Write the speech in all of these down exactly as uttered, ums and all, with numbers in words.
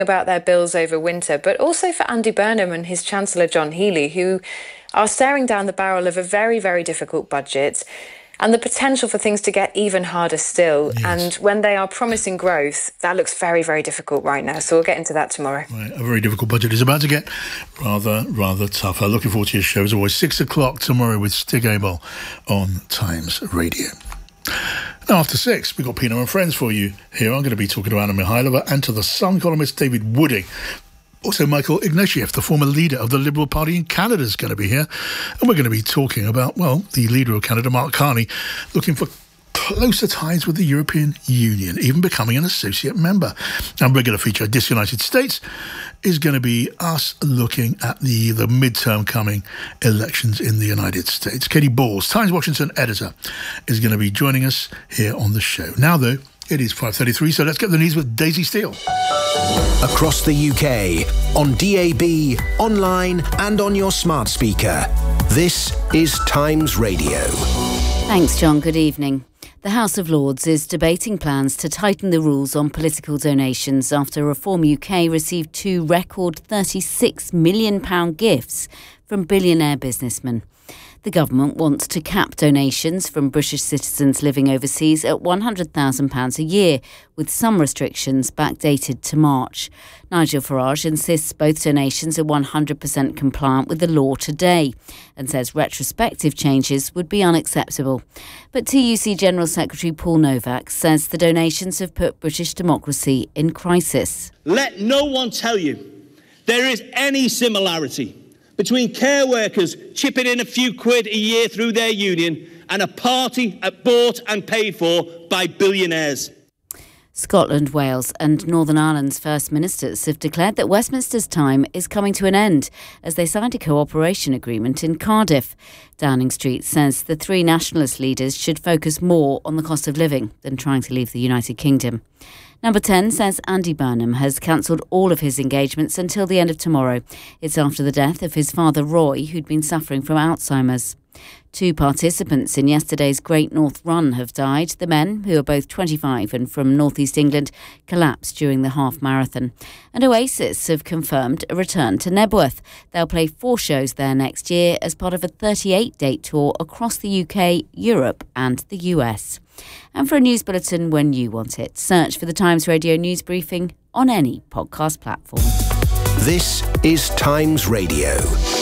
about their bills over winter, but also for Andy Burnham and his Chancellor John Healey, who are staring down the barrel of a very, very difficult budget and the potential for things to get even harder still. Yes. And when they are promising growth, that looks very, very difficult right now. So we'll get into that tomorrow. Right, a very difficult budget is about to get rather, rather tougher. Looking forward to your show as always. Six o'clock tomorrow with Stig Abel on Times Radio. Now, after six, we've got Pino and Friends for you here. I'm going to be talking to Anna Mikhailova and to the Sun columnist David Wooding. Also, Michael Ignatieff, the former leader of the Liberal Party in Canada, is going to be here. And we're going to be talking about, well, the leader of Canada, Mark Carney, looking for closer ties with the European Union, even becoming an associate member. And regular feature, Disunited States, is going to be us looking at the, the midterm coming elections in the United States. Katie Balls, Times Washington editor, is going to be joining us here on the show. Now, though, it is five thirty-three, so let's get the news with Daisy Steele. Across the U K, on D A B, online and on your smart speaker. This is Times Radio. Thanks, John. Good evening. The House of Lords is debating plans to tighten the rules on political donations after Reform U K received two record thirty-six million pounds gifts from billionaire businessmen. The government wants to cap donations from British citizens living overseas at one hundred thousand pounds a year, with some restrictions backdated to March. Nigel Farage insists both donations are one hundred percent compliant with the law today and says retrospective changes would be unacceptable. But T U C General Secretary Paul Novak says the donations have put British democracy in crisis. Let no one tell you there is any similarity between care workers chipping in a few quid a year through their union and a party bought and paid for by billionaires. Scotland, Wales and Northern Ireland's First Ministers have declared that Westminster's time is coming to an end as they signed a cooperation agreement in Cardiff. Downing Street says the three nationalist leaders should focus more on the cost of living than trying to leave the United Kingdom. Number ten says Andy Burnham has cancelled all of his engagements until the end of tomorrow. It's after the death of his father Roy, who'd been suffering from Alzheimer's. Two participants in yesterday's Great North Run have died. The men, who are both twenty-five and from North East England, collapsed during the half marathon. And Oasis have confirmed a return to Nebworth. They'll play four shows there next year as part of a thirty-eight date tour across the U K, Europe and the U S. And for a news bulletin when you want it, search for the Times Radio News Briefing on any podcast platform. This is Times Radio.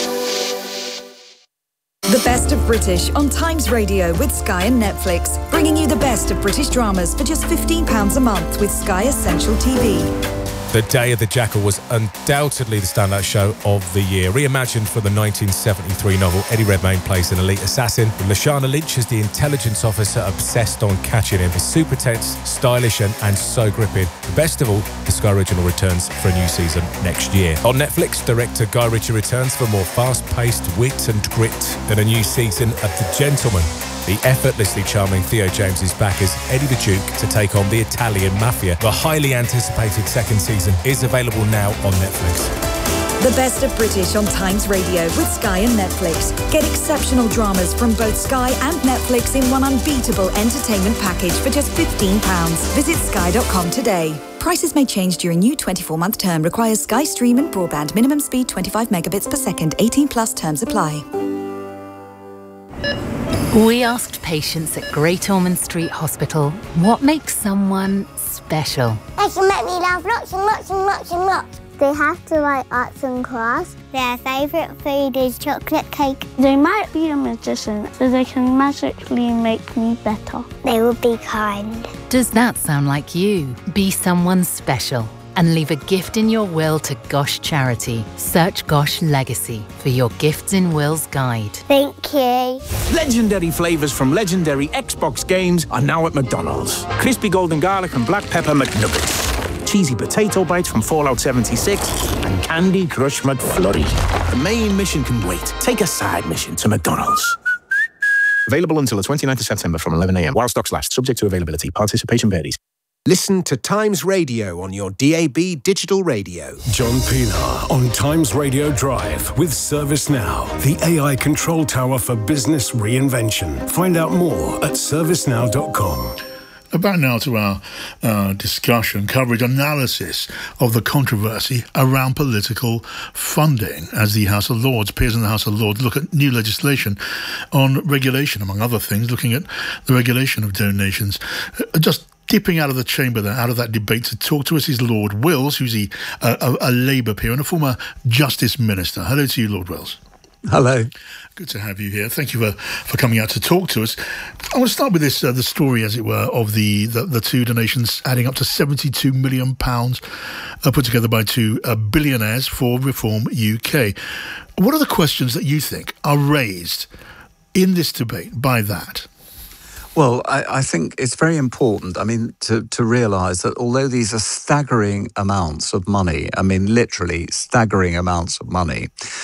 The Best of British on Times Radio with Sky and Netflix, bringing you the best of British dramas for just fifteen pounds a month with Sky Essential T V. The Day of the Jackal was undoubtedly the standout show of the year. Reimagined for the nineteen seventy-three novel, Eddie Redmayne plays an elite assassin, with Lashana Lynch as the intelligence officer obsessed on catching him. It's super tense, stylish and, and so gripping. Best of all, the Sky Original returns for a new season next year. On Netflix, director Guy Ritchie returns for more fast-paced wit and grit than a new season of The Gentleman. The effortlessly charming Theo James is back as Eddie the Duke to take on the Italian mafia. The highly anticipated second season is available now on Netflix. The Best of British on Times Radio with Sky and Netflix. Get exceptional dramas from both Sky and Netflix in one unbeatable entertainment package for just fifteen pounds. Visit sky dot com today. Prices may change during new twenty-four month term. Requires Sky Stream and broadband. Minimum speed twenty-five megabits per second. eighteen plus terms apply. We asked patients at Great Ormond Street Hospital what makes someone special. They can make me laugh lots and lots and lots and lots. They have to like arts and crafts. Their favourite food is chocolate cake. They might be a magician, so they can magically make me better. They will be kind. Does that sound like you? Be someone special and leave a gift in your will to Gosh Charity. Search Gosh Legacy for your Gifts in Wills guide. Thank you. Legendary flavours from legendary Xbox games are now at McDonald's. Crispy golden garlic and black pepper McNuggets. Cheesy potato bites from Fallout seventy-six. And Candy Crush McFlurry. The main mission can wait. Take a side mission to McDonald's. Available until the twenty-ninth of September from eleven a m while stocks last. Subject to availability. Participation varies. Listen to Times Radio on your D A B digital radio. John Pilar on Times Radio Drive with ServiceNow, the A I control tower for business reinvention. Find out more at service now dot com. About now to our uh, discussion, coverage, analysis of the controversy around political funding as the House of Lords, peers in the House of Lords, look at new legislation on regulation, among other things, looking at the regulation of donations. Uh, just dipping out of the chamber there, out of that debate to talk to us is Lord Wills, who's a, a, a Labour peer and a former Justice Minister. Hello to you, Lord Wills. Hello. Good to have you here. Thank you for, for coming out to talk to us. I want to start with this, uh, the story, as it were, of the, the, the two donations adding up to seventy-two million pounds uh, put together by two uh, billionaires for Reform U K. What are the questions that you think are raised in this debate by that? Well, I, I think it's very important, I mean, to, to realise that although these are staggering amounts of money, I mean, literally staggering amounts of money,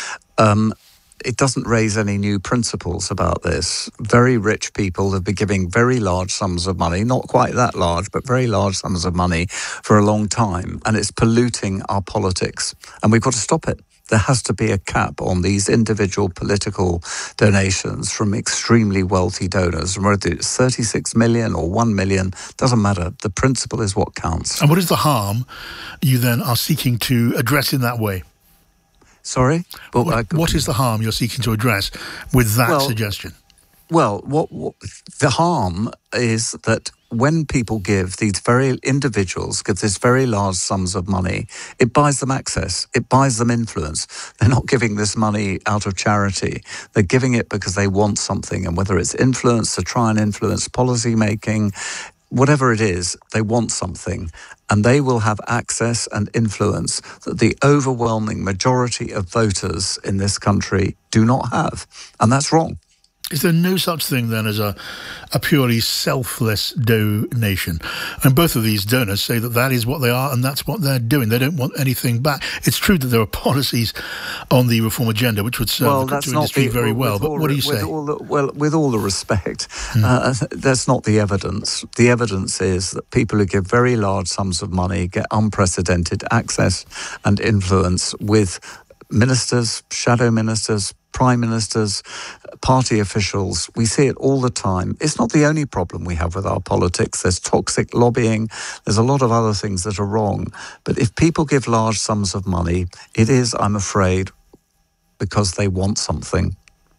um, it doesn't raise any new principles about this. Very rich people have been giving very large sums of money, not quite that large, but very large sums of money for a long time, and it's polluting our politics, and we've got to stop it. There has to be a cap on these individual political donations from extremely wealthy donors. Whether it's thirty-six million or one million, doesn't matter. The principle is what counts. And what is the harm you then are seeking to address in that way? Sorry? Well, what, what is the harm you're seeking to address with that well, suggestion? Well, what, what the harm is that when people give, these very individuals give these very large sums of money, it buys them access, it buys them influence. They're not giving this money out of charity. They're giving it because they want something, and whether it's influence to try and influence policy making, whatever it is, they want something, and they will have access and influence that the overwhelming majority of voters in this country do not have, and that's wrong. Is there no such thing then as a, a purely selfless donation? And both of these donors say that that is what they are and that's what they're doing. They don't want anything back. It's true that there are policies on the reform agenda which would serve well, the culture industry the, very well. But all, what do you say? With all the, well, with all the respect, mm. uh, that's not the evidence. The evidence is that people who give very large sums of money get unprecedented access and influence with ministers, shadow ministers, prime ministers, party officials. We see it all the time. It's not the only problem we have with our politics. There's toxic lobbying. There's a lot of other things that are wrong. But if people give large sums of money, it is, I'm afraid, because they want something.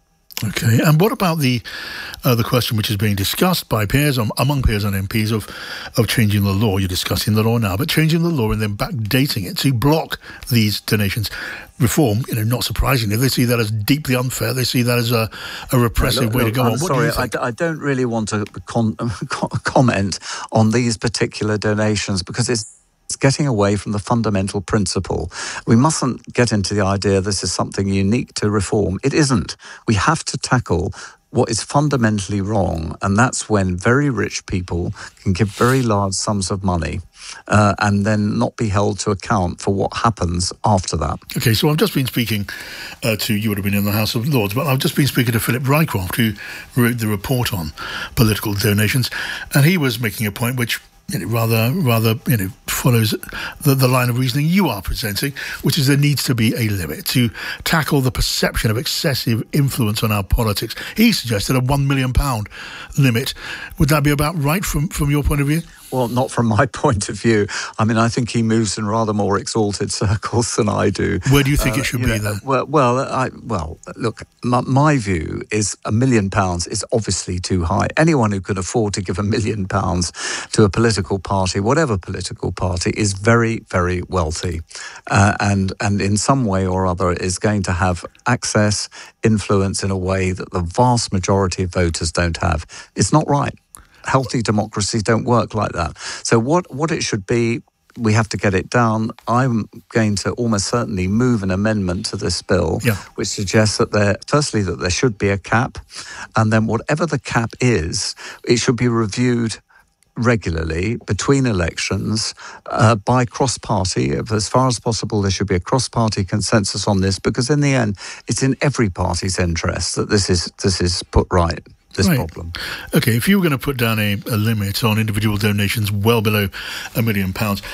Okay, and what about the uh, the question which is being discussed by peers, um, among peers and M Ps, of of changing the law? You're discussing the law now, but changing the law and then backdating it to block these donations. Reform, you know, not surprisingly, they see that as deeply unfair. They see that as a, a repressive look, way look, to go I'm on. What sorry, do you think? I, I don't really want to con- comment on these particular donations because it's It's getting away from the fundamental principle. We mustn't get into the idea this is something unique to reform. It isn't. We have to tackle what is fundamentally wrong, and that's when very rich people can give very large sums of money uh, and then not be held to account for what happens after that. Okay, so I've just been speaking uh, to, you would have been in the House of Lords, but I've just been speaking to Philip Rycroft, who wrote the report on political donations, and he was making a point which You know, rather, rather, you know, follows the, the line of reasoning you are presenting, which is there needs to be a limit to tackle the perception of excessive influence on our politics. He suggested a one million pound limit. Would that be about right from, from your point of view? Well, not from my point of view. I mean, I think he moves in rather more exalted circles than I do. Where do you think uh, it should be, know, then? Well, well, I, well look, my, my view is a million pounds is obviously too high. Anyone who can afford to give a million pounds to a political party, whatever political party, is very, very wealthy. Uh, and, and in some way or other is going to have access, influence in a way that the vast majority of voters don't have. It's not right. Healthy democracies don't work like that. So what, what it should be, we have to get it down. I'm going to almost certainly move an amendment to this bill, yeah. which suggests that there, firstly, that there should be a cap, and then whatever the cap is, it should be reviewed regularly between elections uh, by cross-party. As far as possible, there should be a cross-party consensus on this, because in the end, it's in every party's interest that this is this is put right. This right. problem. Okay, if you were going to put down a, a limit on individual donations well below a million pounds,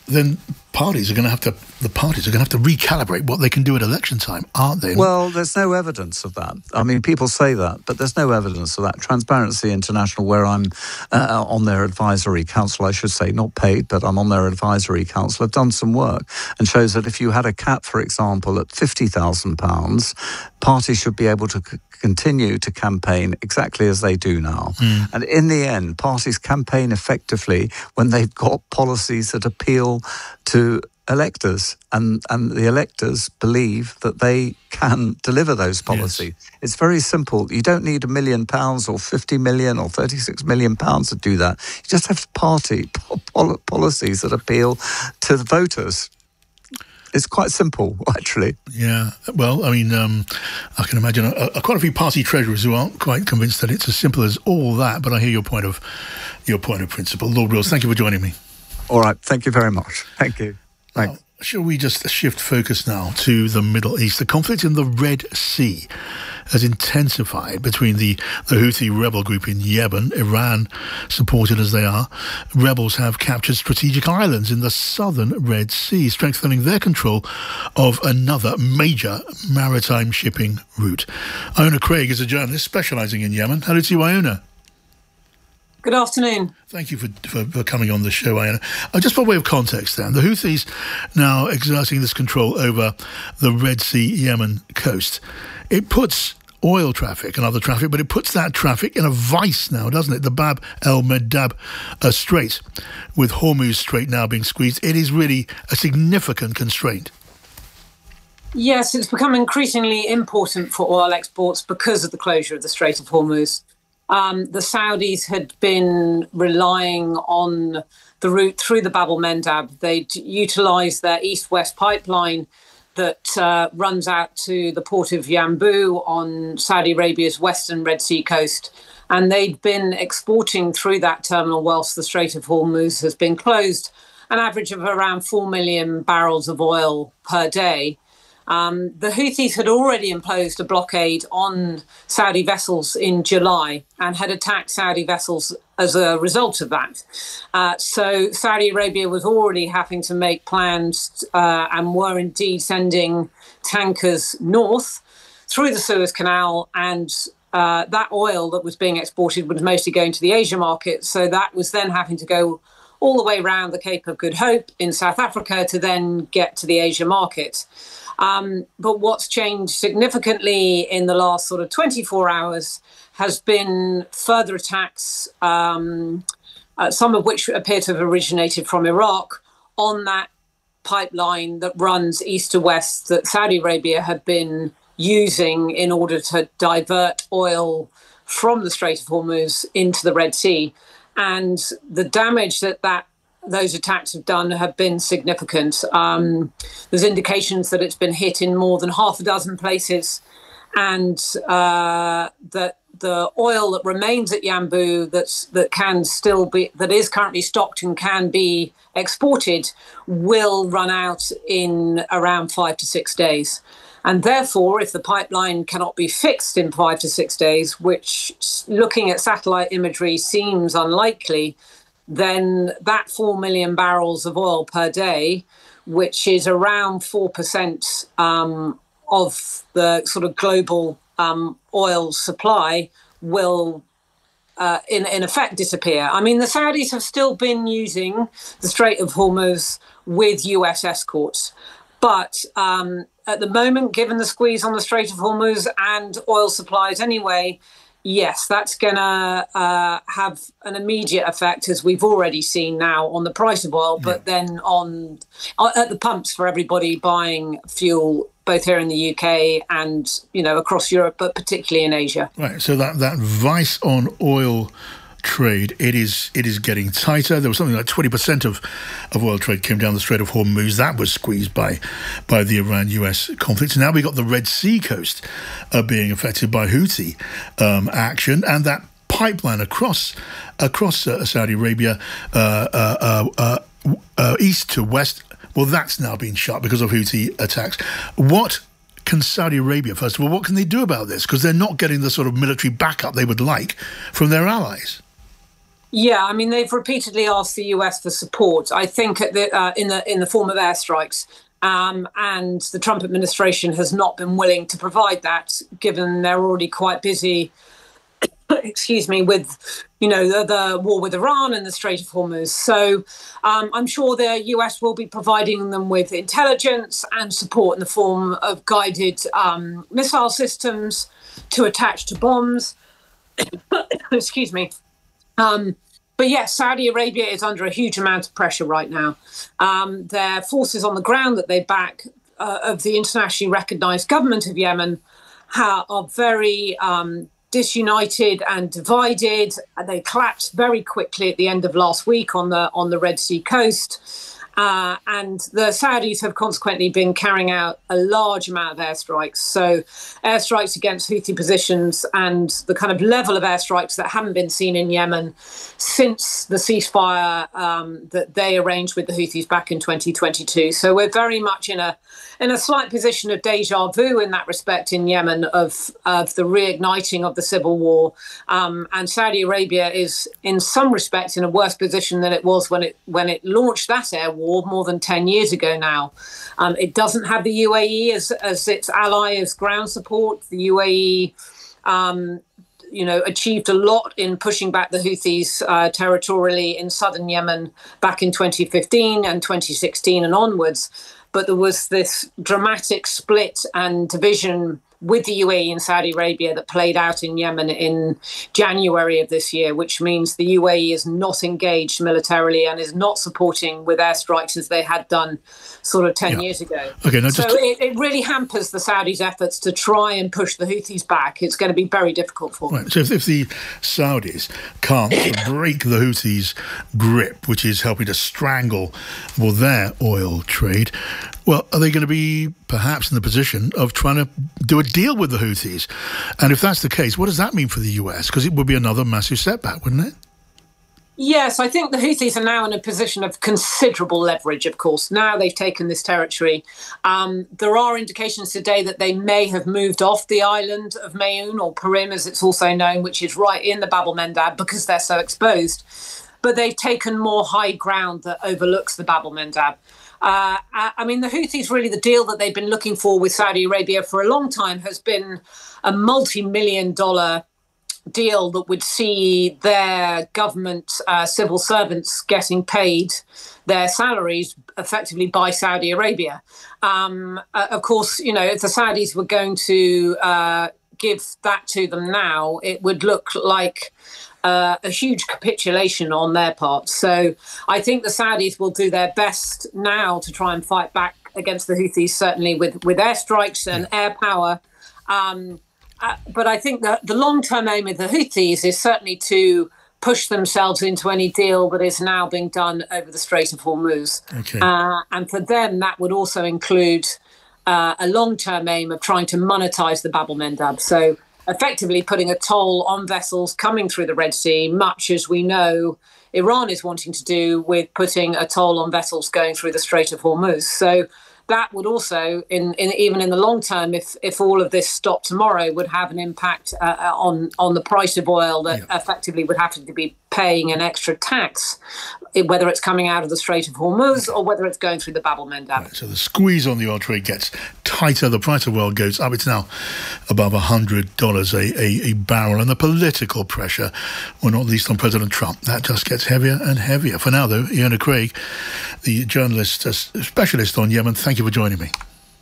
then parties are going to have to the parties are going to have to recalibrate what they can do at election time, aren't they? Well, there's no evidence of that. I mean, people say that, but there's no evidence of that. Transparency International, where I'm uh, on their advisory council, I should say, not paid, but I'm on their advisory council, have done some work and shows that if you had a cap, for example, at fifty thousand pounds, parties should be able to c- continue to campaign exactly as they do now. Mm. And in the end, parties campaign effectively when they've got policies that appeal to electors, and, and the electors believe that they can deliver those policies. Yes. It's very simple. You don't need a million pounds or fifty million or thirty-six million pounds to do that. You just have to party pol- policies that appeal to the voters. It's quite simple, actually. Yeah, well, I mean, um, I can imagine a, a, quite a few party treasurers who aren't quite convinced that it's as simple as all that, but I hear your point of your point of principle. Lord Wills, thank you for joining me. All right, thank you very much. Thank you. Thanks. Now, shall we just shift focus now to the Middle East? The conflict in the Red Sea has intensified between the, the Houthi rebel group in Yemen, Iran supported as they are. Rebels have captured strategic islands in the southern Red Sea, strengthening their control of another major maritime shipping route. Iona Craig is a journalist specialising in Yemen. Hello to you, Iona. Good afternoon. Thank you for, for, for coming on the show, Iona. Uh, just by way of context then, the Houthis now exerting this control over the Red Sea Yemen coast. It puts oil traffic and other traffic, but it puts that traffic in a vice now, doesn't it? The Bab el-Mandab uh, Strait, with Hormuz Strait now being squeezed. It is really a significant constraint. Yes, it's become increasingly important for oil exports because of the closure of the Strait of Hormuz. Um, the Saudis had been relying on the route through the Bab el-Mandab. They'd utilised their east-west pipeline that uh, runs out to the port of Yanbu on Saudi Arabia's western Red Sea coast. And they'd been exporting through that terminal whilst the Strait of Hormuz has been closed, an average of around four million barrels of oil per day. Um, the Houthis had already imposed a blockade on Saudi vessels in July and had attacked Saudi vessels as a result of that. Uh, so Saudi Arabia was already having to make plans uh, and were indeed sending tankers north through the Suez Canal, and uh, that oil that was being exported was mostly going to the Asia market. So that was then having to go all the way around the Cape of Good Hope in South Africa to then get to the Asia market. Um, but what's changed significantly in the last sort of twenty-four hours has been further attacks, um, uh, some of which appear to have originated from Iraq, on that pipeline that runs east to west that Saudi Arabia had been using in order to divert oil from the Strait of Hormuz into the Red Sea. And the damage that that those attacks have done have been significant. Um, there's indications that it's been hit in more than half a dozen places, and uh, that the oil that remains at Yanbu that's that can still be that is currently stocked and can be exported will run out in around five to six days. And therefore, if the pipeline cannot be fixed in five to six days, which looking at satellite imagery seems unlikely, then that four million barrels of oil per day, which is around four percent um, of the sort of global um, oil supply, will uh, in, in effect disappear. I mean, the Saudis have still been using the Strait of Hormuz with U S escorts. But um, at the moment, given the squeeze on the Strait of Hormuz and oil supplies anyway, yes, that's going to uh, have an immediate effect, as we've already seen now, on the price of oil, but yeah. then on uh, at the pumps for everybody buying fuel, both here in the U K and, you know, across Europe, but particularly in Asia. Right. So that, that vice on oil trade, it is it is getting tighter. There was something like twenty percent of, of oil trade came down the Strait of Hormuz. That was squeezed by by the Iran-U S conflict. So now we've got the Red Sea coast uh, being affected by Houthi um, action, and that pipeline across across uh, Saudi Arabia, uh, uh, uh, uh, east to west, well, that's now been shut because of Houthi attacks. What can Saudi Arabia, first of all, what can they do about this? Because they're not getting the sort of military backup they would like from their allies. Yeah, I mean, they've repeatedly asked the U S for support, I think, at the, uh, in the in the form of airstrikes. Um, and the Trump administration has not been willing to provide that, given they're already quite busy, excuse me, with, you know, the, the war with Iran and the Strait of Hormuz. So um, I'm sure the U S will be providing them with intelligence and support in the form of guided um, missile systems to attach to bombs. Excuse me. Um, But yes, Saudi Arabia is under a huge amount of pressure right now. Um, their forces on the ground that they back uh, of the internationally recognised government of Yemen ha- are very um, disunited and divided. They collapsed very quickly at the end of last week on the on the Red Sea coast. Uh, and the Saudis have consequently been carrying out a large amount of airstrikes. So airstrikes against Houthi positions, and the kind of level of airstrikes that haven't been seen in Yemen since the ceasefire um, that they arranged with the Houthis back in twenty twenty-two. So we're very much in a in a slight position of deja vu in that respect in Yemen of, of the reigniting of the civil war. Um, and Saudi Arabia is in some respects in a worse position than it was when it when it launched that air war more than ten years ago now. Um, it doesn't have the U A E as, as its ally as ground support. The U A E, um, you know, achieved a lot in pushing back the Houthis uh, territorially in southern Yemen back in twenty fifteen and twenty sixteen and onwards. But there was this dramatic split and division with the U A E and Saudi Arabia that played out in Yemen in January of this year, which means the U A E is not engaged militarily and is not supporting with airstrikes as they had done sort of ten yeah. years ago. Okay, now so just... it, it really hampers the Saudis' efforts to try and push the Houthis back. It's going to be very difficult for them. Right. So if, if the Saudis can't break the Houthis' grip, which is helping to strangle well, their oil trade, well, are they going to be perhaps in the position of trying to do a deal with the Houthis? And if that's the case, what does that mean for the U S? Because it would be another massive setback, wouldn't it? Yes, I think the Houthis are now in a position of considerable leverage, of course. Now they've taken this territory. Um, there are indications today that they may have moved off the island of Mayoun, or Perim as it's also known, which is right in the Bab el-Mandab because they're so exposed. But they've taken more high ground that overlooks the Bab el-Mandab. Uh, I mean, the Houthis, really the deal that they've been looking for with Saudi Arabia for a long time has been a multi-million dollar deal that would see their government uh, civil servants getting paid their salaries effectively by Saudi Arabia. Um, uh, of course, you know, if the Saudis were going to uh, give that to them now, it would look like Uh, a huge capitulation on their part. So I think the Saudis will do their best now to try and fight back against the Houthis, certainly with, with airstrikes and air power. Um, uh, but I think that the long-term aim of the Houthis is certainly to push themselves into any deal that is now being done over the Strait of Hormuz. Okay. Uh, and for them, that would also include uh, a long-term aim of trying to monetize the Bab el-Mandab. So effectively putting a toll on vessels coming through the Red Sea, much as we know Iran is wanting to do with putting a toll on vessels going through the Strait of Hormuz. So that would also, in, in even in the long term, if if all of this stopped tomorrow, would have an impact uh, on on the price of oil that yeah. effectively would have to be paying an extra tax, whether it's coming out of the Strait of Hormuz or whether it's going through the Bab el-Mandab. Right, so the squeeze on the oil trade gets tighter. The price of oil goes up. It's now above one hundred dollars a, a, a barrel. And the political pressure, well, not least on President Trump, that just gets heavier and heavier. For now, though, Iona Craig, the journalist, uh, specialist on Yemen, thank you for joining me.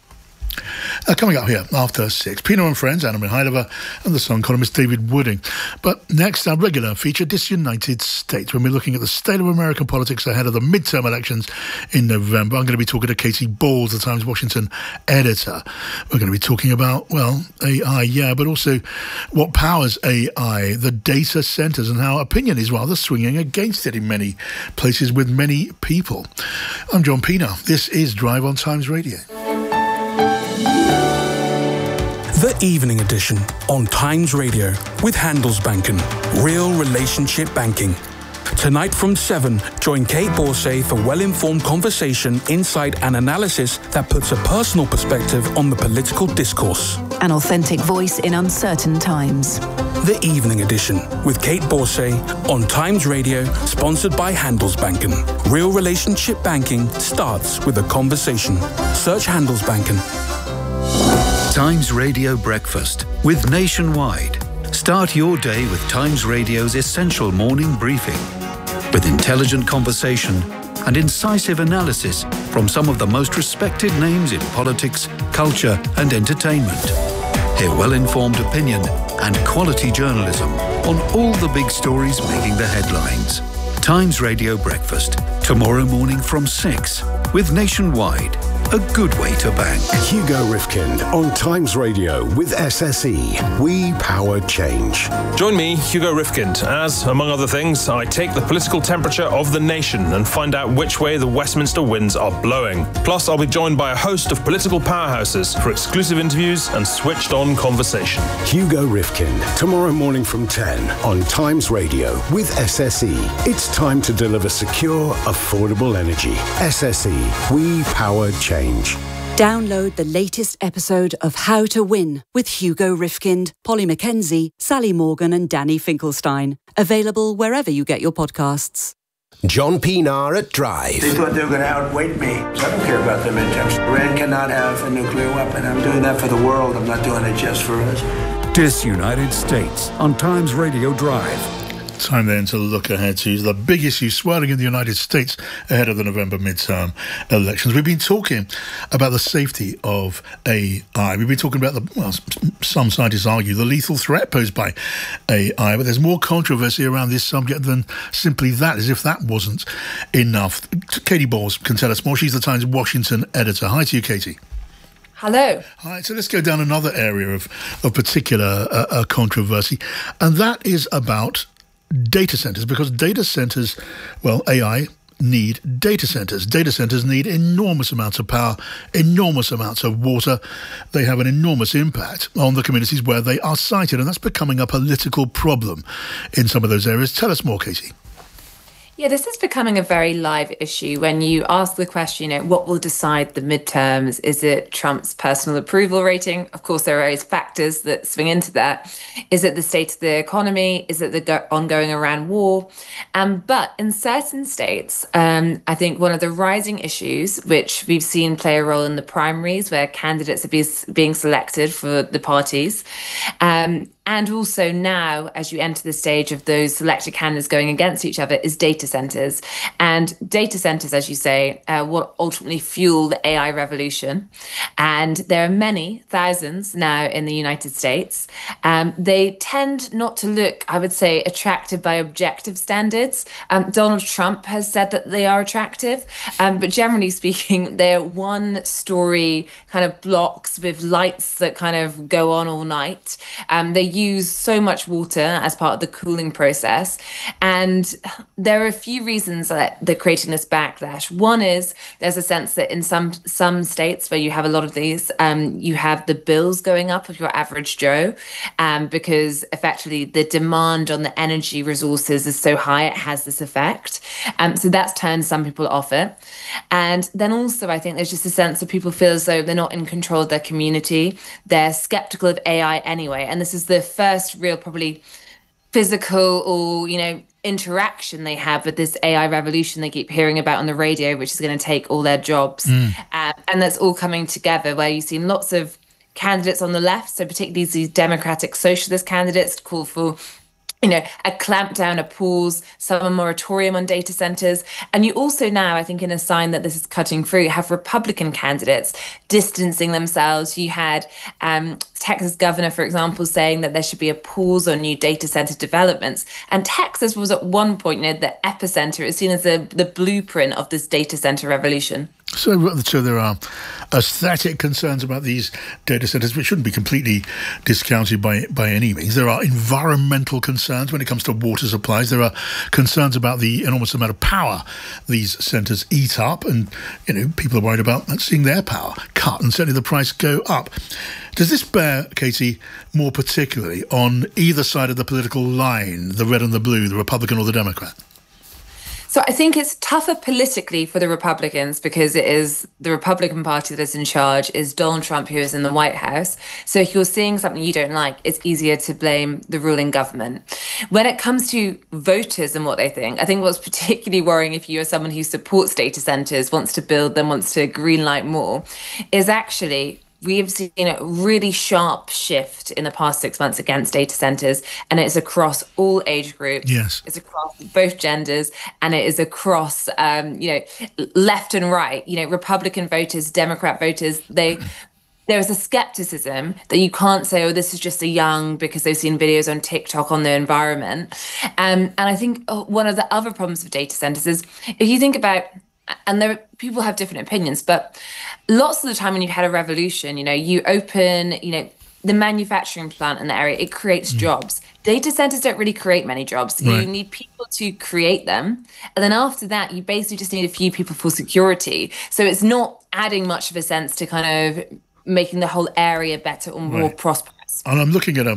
Uh, coming up here after six, Pino and Friends, Anna Mihailova, and the Sun columnist David Wooding. But next, our regular feature, Disunited States, when we're looking at the state of American politics ahead of the midterm elections in November. I'm going to be talking to Katie Bowles, the Times Washington editor. We're going to be talking about, well, A I, yeah, but also what powers A I, the data centres, and how opinion is rather swinging against it in many places with many people. I'm John Pino. This is Drive on Times Radio. The Evening Edition on Times Radio with Handelsbanken. Real relationship banking. Tonight from seven, join Kate Borsay for well-informed conversation, insight and analysis that puts a personal perspective on the political discourse. An authentic voice in uncertain times. The Evening Edition with Kate Borsay on Times Radio, sponsored by Handelsbanken. Real relationship banking starts with a conversation. Search Handelsbanken. Times Radio Breakfast with Nationwide. Start your day with Times Radio's essential morning briefing with intelligent conversation and incisive analysis from some of the most respected names in politics, culture and entertainment. Hear well-informed opinion and quality journalism on all the big stories making the headlines. Times Radio Breakfast, tomorrow morning from six with Nationwide. A good way to bank. Hugo Rifkind on Times Radio with S S E. We power change. Join me, Hugo Rifkind, as, among other things, I take the political temperature of the nation and find out which way the Westminster winds are blowing. Plus, I'll be joined by a host of political powerhouses for exclusive interviews and switched-on conversation. Hugo Rifkind, tomorrow morning from ten on Times Radio with S S E. It's time to deliver secure, affordable energy. S S E. We power change. Download the latest episode of How to Win with Hugo Rifkind, Polly Mackenzie, Sally Morgan and Danny Finkelstein. Available wherever you get your podcasts. John Pienaar at Drive. They thought they were going to outweight me, so I don't care about the midterms. Iran cannot have a nuclear weapon. I'm doing that for the world. I'm not doing it just for us. Disunited States on Times Radio Drive. Time then to look ahead to the big issue swirling in the United States ahead of the November midterm elections. We've been talking about the safety of A I. We've been talking about the, well, some scientists argue, the lethal threat posed by A I, but there's more controversy around this subject than simply that, as if that wasn't enough. Katie Bowles can tell us more. She's the Times Washington editor. Hi to you, Katie. Hello. All right, so let's go down another area of, of particular uh, uh, controversy, and that is about data centers, because data centers, well, A I need data centers. Data centers need enormous amounts of power, enormous amounts of water. They have an enormous impact on the communities where they are sited, and that's becoming a political problem in some of those areas. Tell us more, Katie. Yeah, this is becoming a very live issue. When you ask the question, you know, what will decide the midterms? Is it Trump's personal approval rating? Of course, there are various factors that swing into that. Is it the state of the economy? Is it the go- ongoing Iran war? Um, but in certain states, um, I think one of the rising issues, which we've seen play a role in the primaries, where candidates are be- being selected for the parties, um, and also now, as you enter the stage of those selected candidates going against each other, is data centers. And data centers, as you say, uh, will ultimately fuel the A I revolution. And there are many, thousands now in the United States. Um, they tend not to look, I would say, attractive by objective standards. Um, Donald Trump has said that they are attractive. Um, but generally speaking, they're one-story kind of blocks with lights that kind of go on all night. Um, they use so much water as part of the cooling process. And there are a few reasons that they're creating this backlash. One is there's a sense that in some some states where you have a lot of these, um, you have the bills going up of your average Joe, um, because effectively the demand on the energy resources is so high, it has this effect. Um, so that's turned some people off it. And then also I think there's just a sense that people feel as though they're not in control of their community. They're skeptical of A I anyway. And this is the first real probably physical or, you know, interaction they have with this A I revolution they keep hearing about on the radio, which is going to take all their jobs. Mm. Uh, and that's all coming together, where you've seen lots of candidates on the left, so particularly these democratic socialist candidates, call for, you know, a clampdown, a pause, some a moratorium on data centers. And you also now, I think, in a sign that this is cutting through, have Republican candidates distancing themselves. You had um, Texas governor, for example, saying that there should be a pause on new data center developments. And Texas was at one point, you know, the epicenter. It was seen as the, the blueprint of this data center revolution. So, so there are aesthetic concerns about these data centres, which shouldn't be completely discounted by by any means. There are environmental concerns when it comes to water supplies. There are concerns about the enormous amount of power these centres eat up, and you know people are worried about seeing their power cut and certainly the price go up. Does this bear, Katie, more particularly on either side of the political line, the red and the blue, the Republican or the Democrat? So I think it's tougher politically for the Republicans because it is the Republican Party that is in charge, is Donald Trump who is in the White House. So if you're seeing something you don't like, it's easier to blame the ruling government. When it comes to voters and what they think, I think what's particularly worrying if you are someone who supports data centers, wants to build them, wants to greenlight more, is actually we have seen a really sharp shift in the past six months against data centers, and it's across all age groups. Yes. It's across both genders, and it is across, um, you know, left and right. You know, Republican voters, Democrat voters, they... There is a skepticism that you can't say, oh, this is just a young because they've seen videos on TikTok on the environment. Um, and I think one of the other problems with data centers is if you think about, and there people have different opinions, but lots of the time when you've had a revolution, you know, you open, you know, the manufacturing plant in the area, it creates mm. jobs. Data centers don't really create many jobs. Right. You need people to create them. And then after that, you basically just need a few people for security. So it's not adding much of a sense to kind of making the whole area better or more right. prosperous. And I'm looking at a,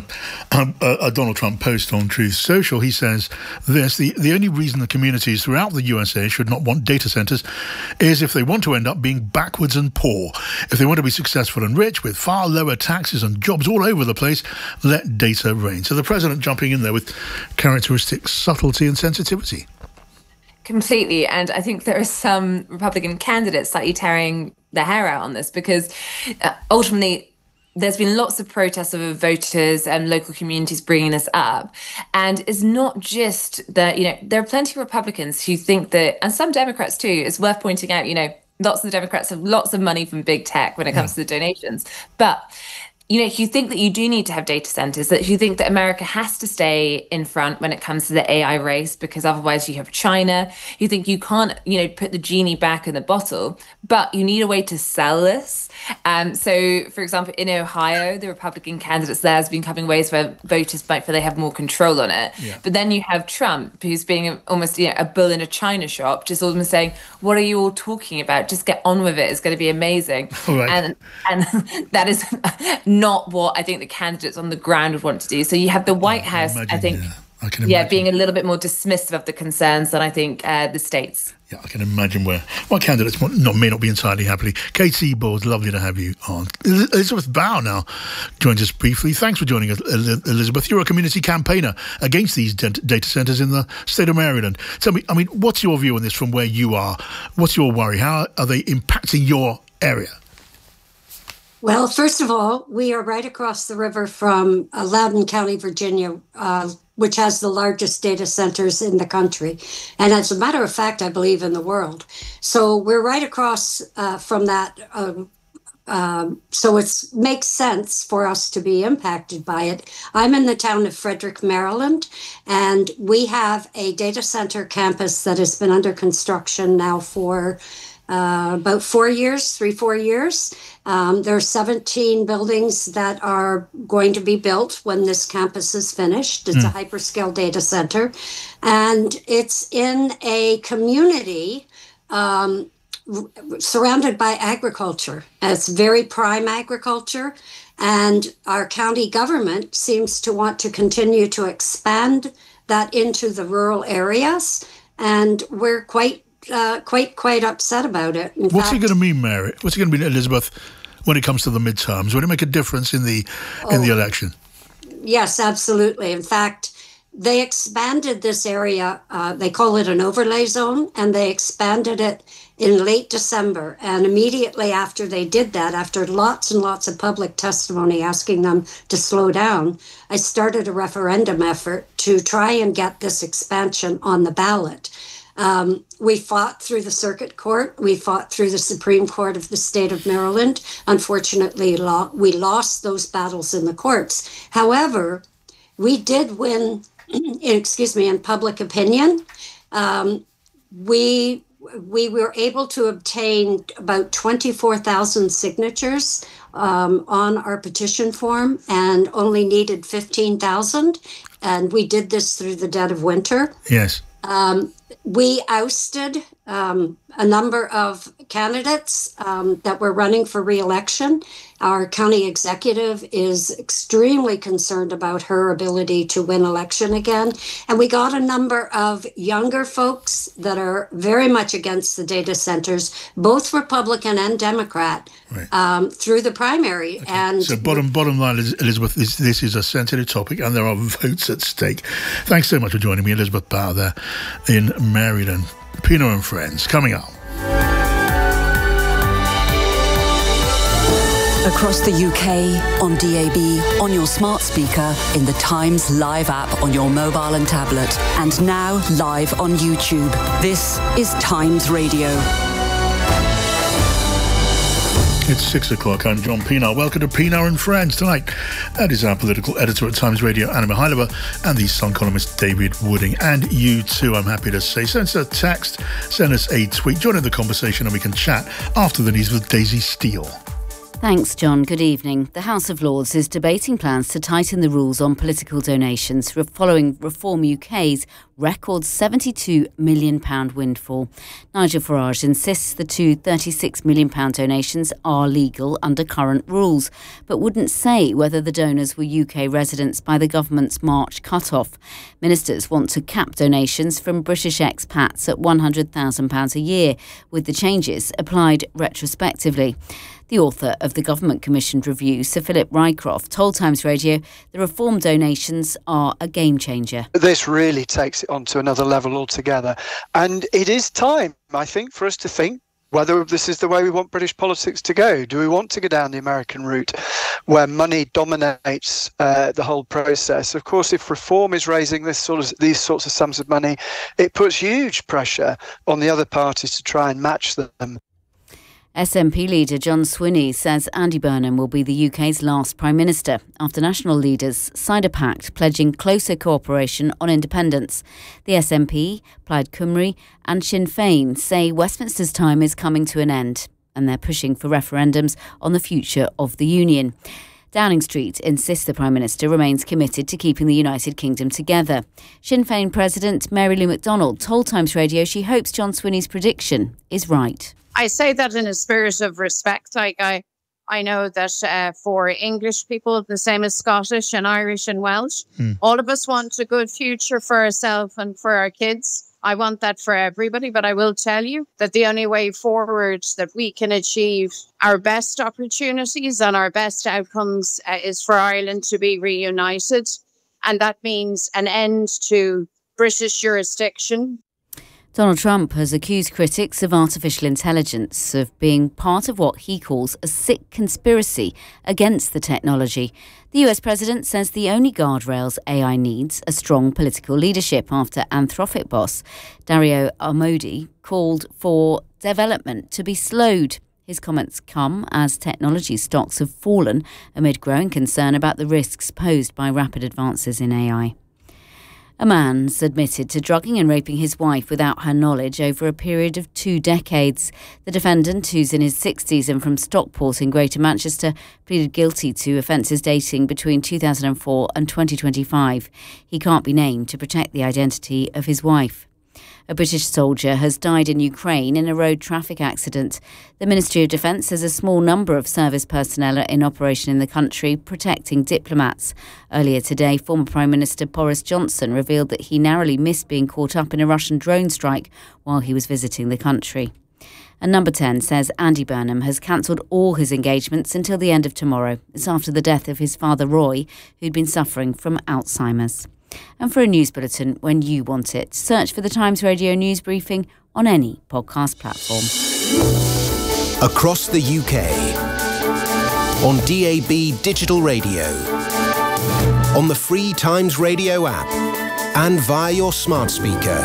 a, a Donald Trump post on Truth Social. He says this, the, the only reason the communities throughout the U S A should not want data centers is if they want to end up being backwards and poor. If they want to be successful and rich with far lower taxes and jobs all over the place, let data reign. So the president jumping in there with characteristic subtlety and sensitivity. Completely. And I think there are some Republican candidates slightly tearing their hair out on this because uh, ultimately there's been lots of protests of voters and local communities bringing this up. And it's not just that, you know, there are plenty of Republicans who think that, and some Democrats too, it's worth pointing out, you know, lots of the Democrats have lots of money from big tech when it comes yeah. to the donations. But you know, if you think that you do need to have data centers, that you think that America has to stay in front when it comes to the A I race, because otherwise you have China, you think you can't, you know, put the genie back in the bottle, but you need a way to sell this. Um, so, for example, in Ohio, the Republican candidates there has been coming ways where voters might feel they have more control on it. Yeah. But then you have Trump, who's being a, almost, you know, a bull in a china shop, just almost saying, what are you all talking about? Just get on with it. It's going to be amazing. Right. And, and that is not what I think the candidates on the ground would want to do. So you have the White oh, House, I, imagine, I think, yeah, I can yeah being a little bit more dismissive of the concerns than I think uh, the states. Yeah, I can imagine where my candidates not, may not be entirely happily. Kate Seaborg, lovely to have you on. Elizabeth Bow now joins us briefly. Thanks for joining us, Elizabeth. You're a community campaigner against these data centres in the state of Maryland. Tell me, I mean, what's your view on this from where you are? What's your worry? How are they impacting your area? Well, first of all, we are right across the river from uh, Loudoun County, Virginia, uh, which has the largest data centers in the country. And as a matter of fact, I believe in the world. So we're right across uh, from that. Um, um, so it makes sense for us to be impacted by it. I'm in the town of Frederick, Maryland, and we have a data center campus that has been under construction now for Uh, about four years, three, four years. Um, there are seventeen buildings that are going to be built when this campus is finished. It's mm. a hyperscale data center. And it's in a community um, r- surrounded by agriculture. It's very prime agriculture. And our county government seems to want to continue to expand that into the rural areas. And we're quite Uh, quite, quite upset about it. In What's fact, it going to mean, Mary? What's it going to mean, Elizabeth, when it comes to the midterms? Will it make a difference in the oh, in the election? Yes, absolutely. In fact, they expanded this area. Uh, they call it an overlay zone, and they expanded it in late December. And immediately after they did that, after lots and lots of public testimony asking them to slow down, I started a referendum effort to try and get this expansion on the ballot. Um, we fought through the circuit court. We fought through the Supreme Court of the state of Maryland. Unfortunately, lo- we lost those battles in the courts. However, we did win, excuse me, in public opinion. Um, we we were able to obtain about twenty-four thousand signatures um, on our petition form and only needed fifteen thousand. And we did this through the dead of winter. Yes. Um, we ousted um, a number of candidates um, that were running for re-election. Our county executive is extremely concerned about her ability to win election again. And we got a number of younger folks that are very much against the data centers, both Republican and Democrat, right. um, through the primary. Okay. And so bottom bottom line, Elizabeth, this, this is a sensitive topic and there are votes at stake. Thanks so much for joining me, Elizabeth Power there in Maryland. Pino and Friends, coming up. Across the U K, on D A B, on your smart speaker, in the Times Live app on your mobile and tablet, and now live on YouTube. This is Times Radio. It's six o'clock. I'm John Pienaar. Welcome to Pienaar and Friends. Tonight, that is our political editor at Times Radio, Anna Mihailova, and the Sun columnist, David Wooding. And you too, I'm happy to say. Send us a text, send us a tweet, join in the conversation, and we can chat after the news with Daisy Steele. Thanks, John. Good evening. The House of Lords is debating plans to tighten the rules on political donations following Reform U K's record seventy-two million pounds windfall. Nigel Farage insists the two thirty-six million pounds donations are legal under current rules, but wouldn't say whether the donors were U K residents by the government's March cut-off. Ministers want to cap donations from British expats at one hundred thousand pounds a year, with the changes applied retrospectively. The author of the government-commissioned review, Sir Philip Rycroft, told Times Radio the reform donations are a game-changer. This really takes it on to another level altogether. And it is time, I think, for us to think whether this is the way we want British politics to go. Do we want to go down the American route where money dominates uh, the whole process? Of course, if Reform is raising this sort of these sorts of sums of money, it puts huge pressure on the other parties to try and match them. S N P leader John Swinney says Andy Burnham will be the U K's last Prime Minister after national leaders signed a pact pledging closer cooperation on independence. The S N P, Plaid Cymru and Sinn Féin say Westminster's time is coming to an end and they're pushing for referendums on the future of the Union. Downing Street insists the Prime Minister remains committed to keeping the United Kingdom together. Sinn Féin President Mary Lou McDonald told Times Radio she hopes John Swinney's prediction is right. I say that in a spirit of respect. Like I, I know that uh, for English people, the same as Scottish and Irish and Welsh, mm. all of us want a good future for ourselves and for our kids. I want that for everybody, but I will tell you that the only way forward that we can achieve our best opportunities and our best outcomes uh, is for Ireland to be reunited. And that means an end to British jurisdiction. Donald Trump has accused critics of artificial intelligence of being part of what he calls a sick conspiracy against the technology. The U S president says the only guardrails A I needs are strong political leadership after Anthropic boss Dario Amodei called for development to be slowed. His comments come as technology stocks have fallen amid growing concern about the risks posed by rapid advances in A I. A man's admitted to drugging and raping his wife without her knowledge over a period of two decades. The defendant, who's in his sixties and from Stockport in Greater Manchester, pleaded guilty to offences dating between two thousand four and twenty twenty-five. He can't be named to protect the identity of his wife. A British soldier has died in Ukraine in a road traffic accident. The Ministry of Defence says a small number of service personnel are in operation in the country protecting diplomats. Earlier today, former Prime Minister Boris Johnson revealed that he narrowly missed being caught up in a Russian drone strike while he was visiting the country. And Number ten says Andy Burnham has cancelled all his engagements until the end of tomorrow. It's after the death of his father Roy, who'd been suffering from Alzheimer's. And for a news bulletin when you want it, search for the Times Radio News Briefing on any podcast platform. Across the U K, on D A B digital radio, on the free Times Radio app, and via your smart speaker.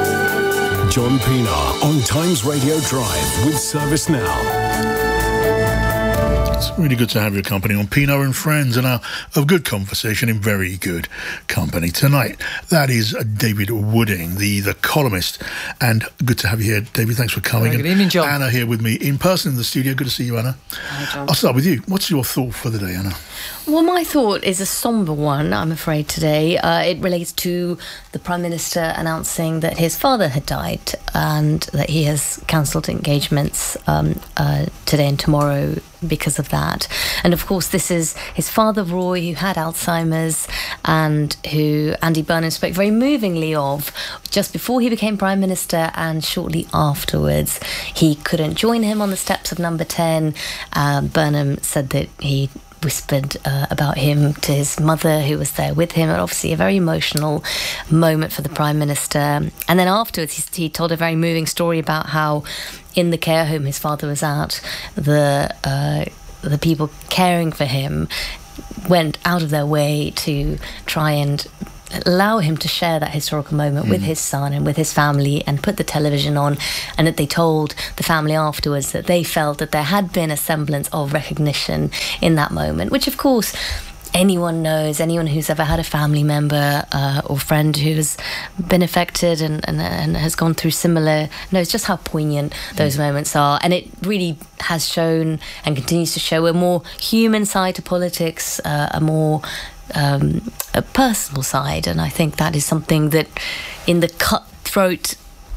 John Pienaar on Times Radio Drive with Service Now. It's really good to have your company on Pino and Friends, and our of good conversation in very good company tonight. That is David Wooding, the, the columnist, and good to have you here, David. Thanks for coming. Good evening, John. Anna here with me in person in the studio. Good to see you, Anna. Hi, John. I'll start with you. What's your thought for the day, Anna? Well, my thought is a sombre one, I'm afraid, today. Uh, it relates to the Prime Minister announcing that his father had died and that he has cancelled engagements um, uh, today and tomorrow because of that. And of course, this is his father, Roy, who had Alzheimer's and who Andy Burnham spoke very movingly of just before he became Prime Minister and shortly afterwards. He couldn't join him on the steps of Number ten. Uh, Burnham said that he whispered uh, about him to his mother, who was there with him, and obviously a very emotional moment for the Prime Minister. And then afterwards he, he told a very moving story about how in the care home his father was at, the uh, the people caring for him went out of their way to try and allow him to share that historical moment mm. with his son and with his family and put the television on, and that they told the family afterwards that they felt that there had been a semblance of recognition in that moment, which of course anyone knows, anyone who's ever had a family member uh, or friend who's been affected and, and, and has gone through similar knows just how poignant those mm. moments are. And it really has shown and continues to show a more human side to politics, uh, a more Um, a personal side, and I think that is something that in the cutthroat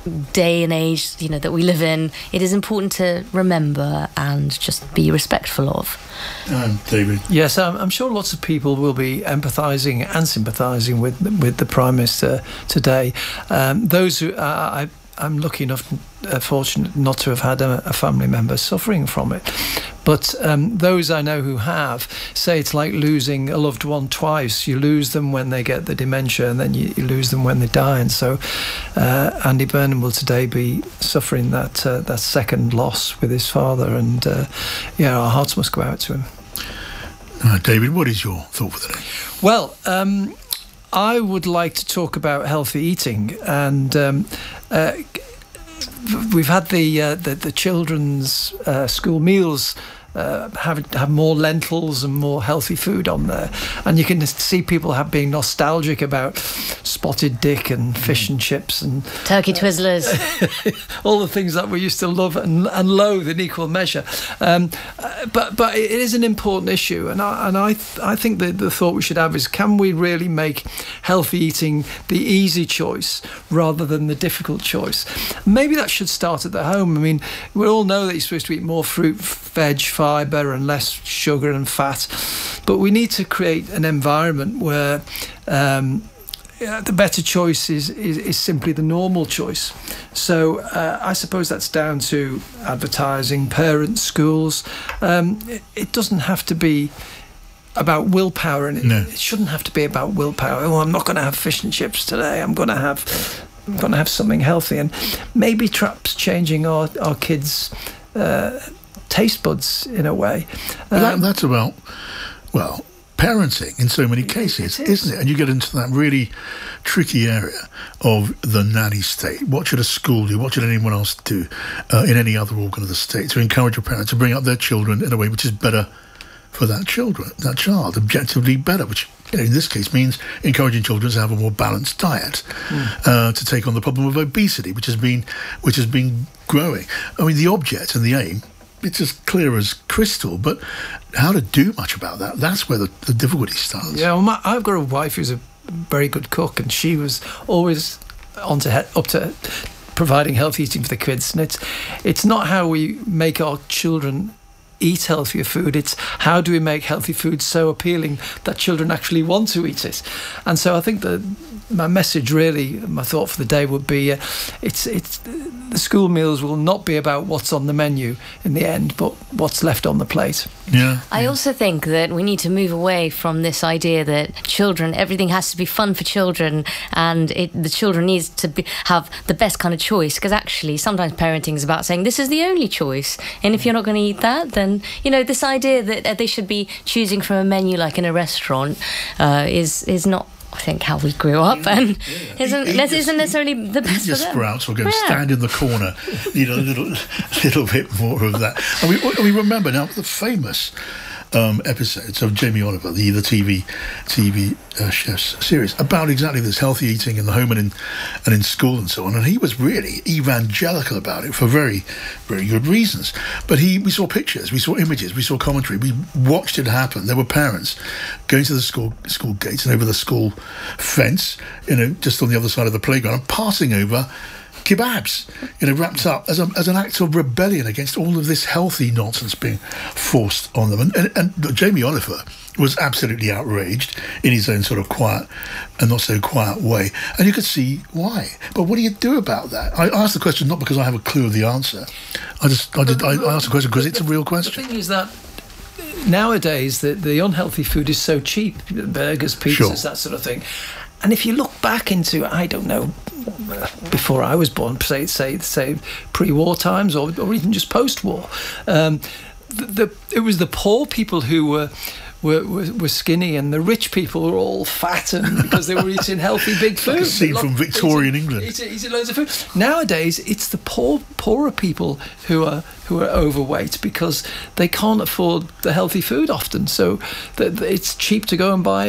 day and age, you know, that we live in, it is important to remember and just be respectful of. Um, David? Yes, I'm, I'm sure lots of people will be empathising and sympathising with with the Prime Minister today. Um, those who uh, I I'm lucky enough, uh, fortunate not to have had a, a family member suffering from it. But um, those I know who have say it's like losing a loved one twice. You lose them when they get the dementia, and then you, you lose them when they die. And so uh, Andy Burnham will today be suffering that uh, that second loss with his father. And uh, yeah, our hearts must go out to him. Uh, David, what is your thought for the day? Well, um, I would like to talk about healthy eating, and um, uh, we've had the uh, the, the children's uh, school meals uh, have have more lentils and more healthy food on there, and you can see people have been nostalgic about spotted dick and fish and chips and turkey twizzlers, all the things that we used to love and, and loathe in equal measure. Um, but but it is an important issue, and I and I th- I think that the thought we should have is, can we really make healthy eating the easy choice rather than the difficult choice? Maybe that should start at the home. I mean, we all know that you're supposed to eat more fruit, veg, fibre and less sugar and fat, but we need to create an environment where um, the better choice is, is, is simply the normal choice. So uh, I suppose that's down to advertising, parents, schools. Um, it, it doesn't have to be about willpower, and it, no. it shouldn't have to be about willpower. Oh, I'm not going to have fish and chips today. I'm going to have I'm going to have something healthy, and maybe perhaps changing our our kids' uh, taste buds in a way. Um, that, Um, that's about, well, parenting in so many cases, is. isn't it? And you get into that really tricky area of the nanny state. What should a school do? What should anyone else do uh, in any other organ of the state to encourage a parent to bring up their children in a way which is better for that children, that child, objectively better, which, you know, in this case means encouraging children to have a more balanced diet, mm. uh, to take on the problem of obesity, which has been which has been growing. I mean, the object and the aim, it's as clear as crystal, but how to do much about that, that's where the, the difficulty starts. Yeah, well, my, I've got a wife who's a very good cook, and she was always on to he- up to providing healthy eating for the kids. And it's it's not how we make our children eat healthier food, it's how do we make healthy food so appealing that children actually want to eat it. And so I think that my message, really, my thought for the day would be uh, it's it's the school meals will not be about what's on the menu in the end, but what's left on the plate. Yeah. I also think that we need to move away from this idea that children, everything has to be fun for children, and it, the children needs to be, have the best kind of choice, because actually sometimes parenting is about saying this is the only choice, and if you're not going to eat that, then, you know, this idea that uh, they should be choosing from a menu like in a restaurant uh, is is not I think, how we grew up, and isn't Eat- eat isn't necessarily the best Your for them. sprouts or go and Yeah. stand in the corner. You know, a little, little bit more of that. And we, we remember now the famous um, episodes of Jamie Oliver, the the T V T V uh, chef's series about exactly this healthy eating in the home and in and in school and so on. And he was really evangelical about it for very, very good reasons. But he, we saw pictures, we saw images, we saw commentary, we watched it happen. There were parents going to the school school gates and over the school fence, you know, just on the other side of the playground, and passing over kebabs, you know, wrapped up as, a, as an act of rebellion against all of this healthy nonsense being forced on them. And, and, and Jamie Oliver was absolutely outraged in his own sort of quiet and not so quiet way. And you could see why. But what do you do about that? I asked the question not because I have a clue of the answer. I just I, did, I asked the question because it's a real question. The thing is that nowadays the, the unhealthy food is so cheap, burgers, pizzas, Sure. that sort of thing. And if you look back into, I don't know, before I was born, say say say pre-war times, or or even just post-war, um, the, the it was the poor people who were. Were, were, were skinny, and the rich people were all fat, and because they were eating healthy big food. Like a scene from Victorian eating, England. Eating, eating loads of food. Nowadays, it's the poor, poorer people who are who are overweight because they can't afford the healthy food often. So that it's cheap to go and buy,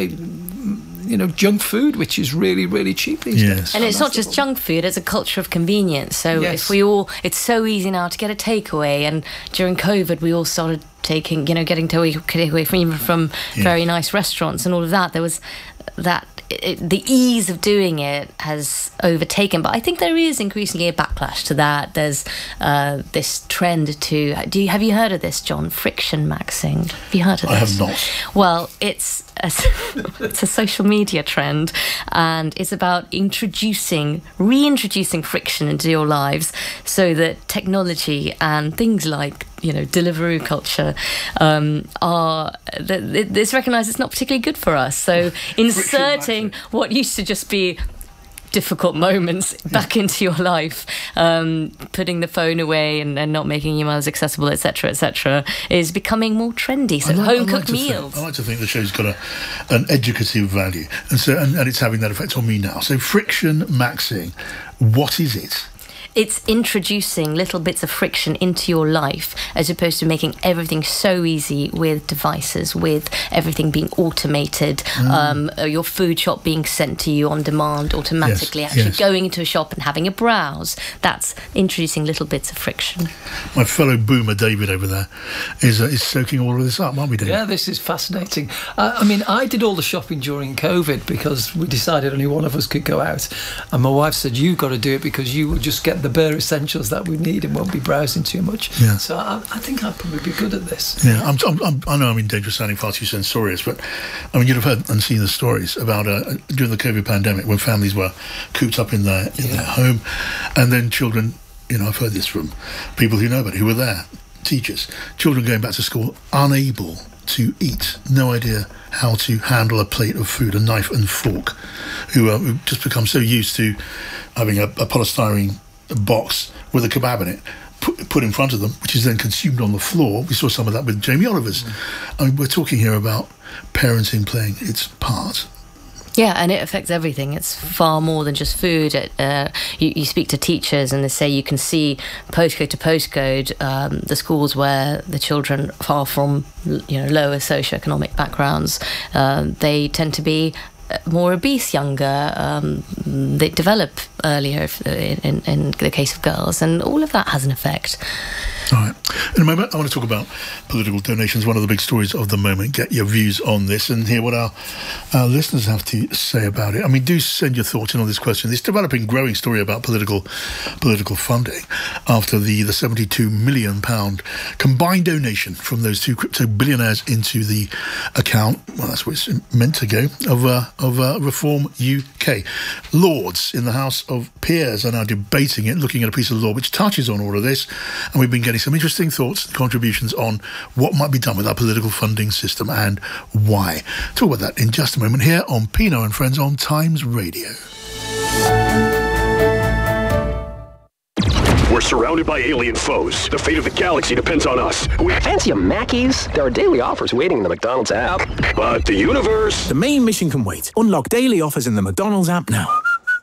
you know, junk food, which is really, really cheap these days. And it's not just junk food, it's a culture of convenience. So Yes. if we all, it's so easy now to get a takeaway, and during COVID we all started taking, you know, getting takeaway from even from Yeah. very nice restaurants and all of that. There was that, it, the ease of doing it has overtaken, but I think there is increasingly a backlash to that. There's uh, this trend to, do you, have you heard of this, John? Friction maxing. Have you heard of this? I have not. Well, it's a, it's a social media trend, and it's about introducing, reintroducing friction into your lives so that technology and things like, you know, Deliveroo culture um, are, th- it's recognised it's not particularly good for us. So inserting what used to just be difficult moments back into your life, um, putting the phone away and, and not making emails accessible, et cetera, et cetera, is becoming more trendy. So I like- I home like cooked to think- meals. I like to think the show's got a, an educative value, and so and, and it's having that effect on me now. So friction maxing, what is it? It's introducing little bits of friction into your life as opposed to making everything so easy with devices, with everything being automated, Mm. um, uh, your food shop being sent to you on demand automatically, Yes, actually yes. going into a shop and having a browse. That's introducing little bits of friction. My fellow boomer David over there is uh, is soaking all of this up, aren't we, David? Yeah, this is fascinating. Uh, I mean, I did all the shopping during COVID because we decided only one of us could go out. And my wife said, you've got to do it because you will just get the bare essentials that we need and won't be browsing too much. Yeah. So I, I think I'd probably be good at this. Yeah, I'm, I'm, I'm, I know I'm in danger of sounding far too censorious, but I mean, you'd have heard and seen the stories about uh, during the COVID pandemic when families were cooped up in their in their home, and then children. You know, I've heard this from people who know about it, who were there, teachers, children going back to school unable to eat, no idea how to handle a plate of food, a knife and fork, who uh, who just become so used to having a, a polystyrene box with a kebab in it put, put in front of them, which is then consumed on the floor. We saw some of that with Jamie Oliver's. Mm. I mean, we're talking here about parenting playing its part. Yeah, and it affects everything. It's far more than just food. It, uh, you, you speak to teachers and they say you can see postcode to postcode um, the schools where the children are from, you know, lower socioeconomic backgrounds. Um, they tend to be more obese younger, um, they develop earlier in, in, in the case of girls, and all of that has an effect. All right. In a moment, I want to talk about political donations, one of the big stories of the moment. Get your views on this and hear what our, our listeners have to say about it. I mean, do send your thoughts in on this question. This developing, growing story about political political funding after the, the seventy-two million pounds combined donation from those two crypto billionaires into the account, well, that's where it's meant to go, of, uh, of uh, Reform U K. Lords in the House of Peers are now debating it, looking at a piece of law which touches on all of this, and we've been getting some interesting thoughts and contributions on what might be done with our political funding system and why. Talk about that in just a moment here on Pino and Friends on Times Radio. We're surrounded by alien foes. The fate of the galaxy depends on us. We fancy a Mackey's? There are daily offers waiting in the McDonald's app. But the universe... The main mission can wait. Unlock daily offers in the McDonald's app now.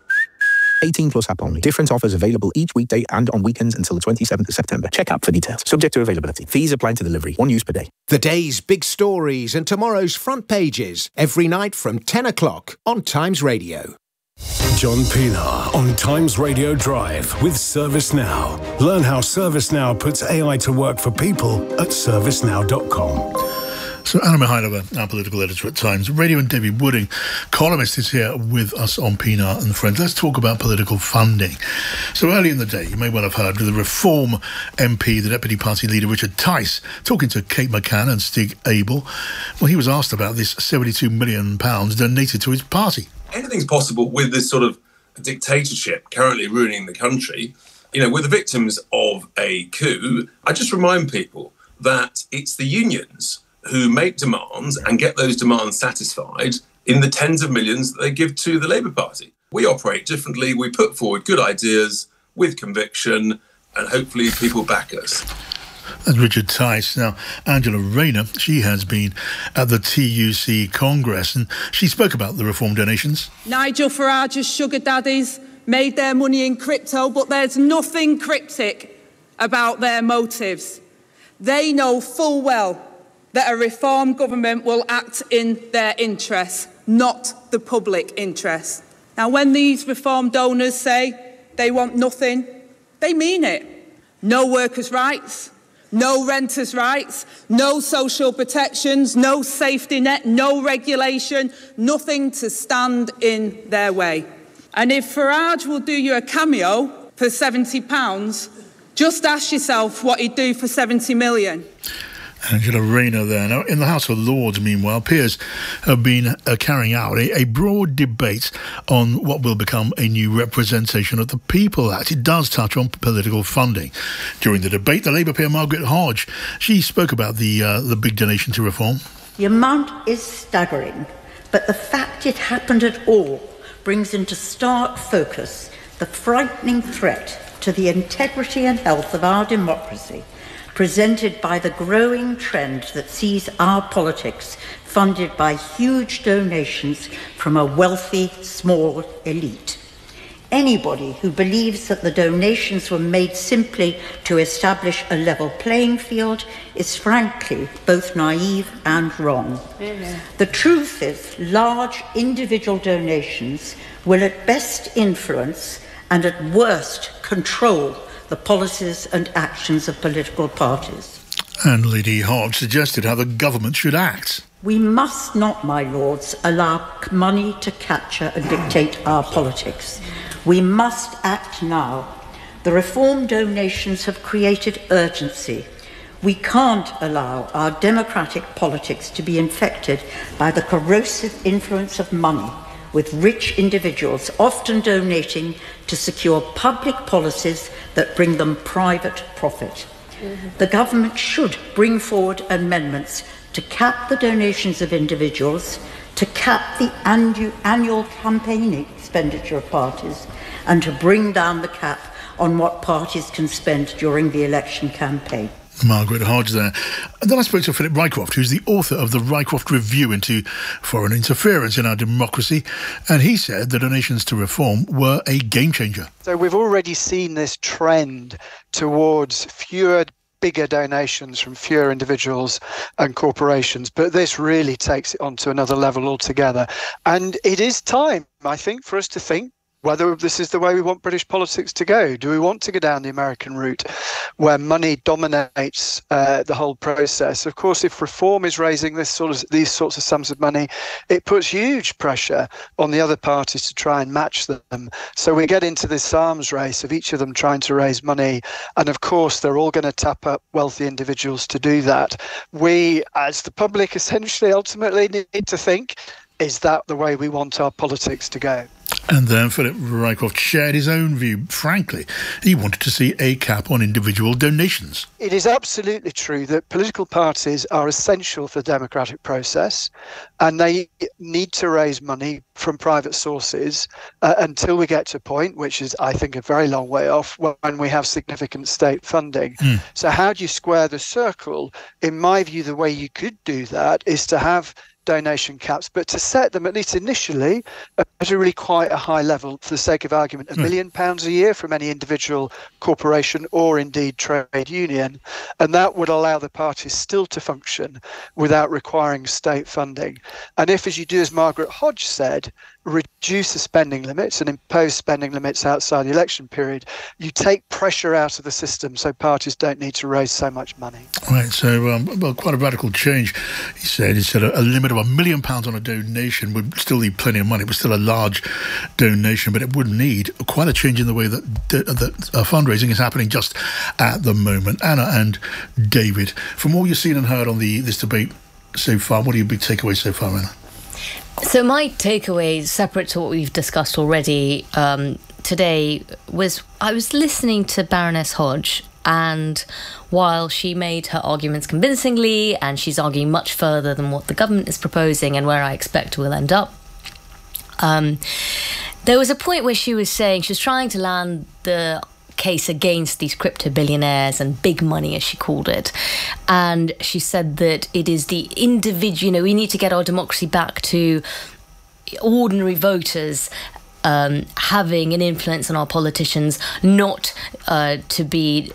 eighteen plus app only. Different offers available each weekday and on weekends until the twenty-seventh of September. Check app for details. Subject to availability. Fees apply to delivery. One use per day. The day's big stories and tomorrow's front pages every night from ten o'clock on Times Radio. John Pienaar on Times Radio Drive with ServiceNow. Learn how ServiceNow puts A I to work for people at service now dot com. So Anna Mihailova, our political editor at Times Radio, and Debbie Wooding, columnist, is here with us on Pienaar and Friends. Let's talk about political funding. So early in the day, you may well have heard the Reform M P, the Deputy Party Leader, Richard Tice, talking to Kate McCann and Stig Abel. Well, he was asked about this seventy-two million pounds donated to his party. Anything's possible with this sort of dictatorship currently ruining the country. You know, we're the victims of a coup. I just remind people that it's the unions who make demands and get those demands satisfied in the tens of millions that they give to the Labour Party. We operate differently. We put forward good ideas with conviction, and hopefully people back us. That's Richard Tice. Now, Angela Rayner, she has been at the T U C Congress, and she spoke about the reform donations. Nigel Farage's sugar daddies made their money in crypto, but there's nothing cryptic about their motives. They know full well that a reform government will act in their interests, not the public interest. Now, when these reform donors say they want nothing, they mean it. No workers' rights, no renters' rights, no social protections, no safety net, no regulation, nothing to stand in their way. And if Farage will do you a cameo for seventy pounds, just ask yourself what he'd do for seventy million. Angela Rayner there. Now, in the House of Lords, meanwhile, peers have been uh, carrying out a, a broad debate on what will become a new Representation of the People Act. It does touch on political funding. During the debate, the Labour peer Margaret Hodge, she spoke about the uh, the big donation to reform. The amount is staggering, but the fact it happened at all brings into stark focus the frightening threat to the integrity and health of our democracy presented by the growing trend that sees our politics funded by huge donations from a wealthy, small elite. Anybody who believes that the donations were made simply to establish a level playing field is frankly both naive and wrong. Mm-hmm. The truth is, large individual donations will at best influence and at worst control the policies and actions of political parties. And Lady Hodge suggested how the government should act. We must not, my lords, allow money to capture and dictate our politics. We must act now. The reform donations have created urgency. We can't allow our democratic politics to be infected by the corrosive influence of money, with rich individuals often donating to secure public policies that bring them private profit. Mm-hmm. The government should bring forward amendments to cap the donations of individuals, to cap the annu- annual campaigning expenditure of parties, and to bring down the cap on what parties can spend during the election campaign. Margaret Hodge there. And then I spoke to Philip Rycroft, who's the author of the Rycroft Review into Foreign Interference in Our Democracy, and he said the donations to reform were a game changer. So we've already seen this trend towards fewer, bigger donations from fewer individuals and corporations, but this really takes it onto another level altogether. And it is time, I think, for us to think whether this is the way we want British politics to go. Do we want to go down the American route where money dominates uh, the whole process? Of course, if reform is raising this sort of these sorts of sums of money, it puts huge pressure on the other parties to try and match them. So we get into this arms race of each of them trying to raise money. And of course, they're all going to tap up wealthy individuals to do that. We, as the public, essentially ultimately need to think, is that the way we want our politics to go? And then Philip Rycroft shared his own view. Frankly, he wanted to see a cap on individual donations. It is absolutely true that political parties are essential for the democratic process, and they need to raise money from private sources uh, until we get to a point, which is, I think, a very long way off, when we have significant state funding. Mm. So how do you square the circle? In my view, the way you could do that is to have donation caps, but to set them, at least initially, at a really quite a high level, for the sake of argument, a mm. million pounds a year from any individual corporation or indeed trade union. And that would allow the parties still to function without requiring state funding. And if, as you do, as Margaret Hodge said, reduce the spending limits and impose spending limits outside the election period, you take pressure out of the system so parties don't need to raise so much money. Right, so um, well, quite a radical change, he said. He said a, a limit of a million pounds on a donation would still need plenty of money. It was still a large donation, but it would need quite a change in the way that, that, that uh, fundraising is happening just at the moment. Anna and David, from all you've seen and heard on the this debate so far, what are your big takeaways so far, Anna? So my takeaway, separate to what we've discussed already um, today, was I was listening to Baroness Hodge, and while she made her arguments convincingly, and she's arguing much further than what the government is proposing and where I expect we'll end up, um, there was a point where she was saying, she was trying to land the case against these crypto billionaires and big money, as she called it. And she said that it is the individual, you know, we need to get our democracy back to ordinary voters um, having an influence on our politicians, not uh, to be